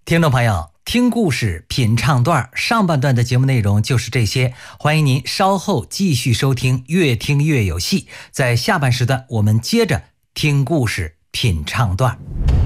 听众朋友，听故事品唱段上半段的节目内容就是这些，欢迎您稍后继续收听，越听越有戏。在下半时段，我们接着听故事品唱段。